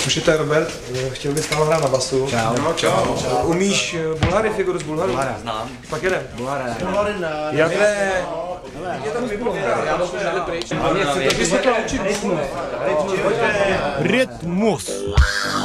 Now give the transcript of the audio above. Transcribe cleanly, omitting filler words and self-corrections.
Už je to Robert, chtěl bys tam hrát na basu. Čau. No, čau. Umíš Bulhary, figuru z Bulharu? Bulhara znám. Pak jedem. Bulhara. Jakhle... Je tam já bych už pryč. Ale chci to učit rytmus. Rytmus.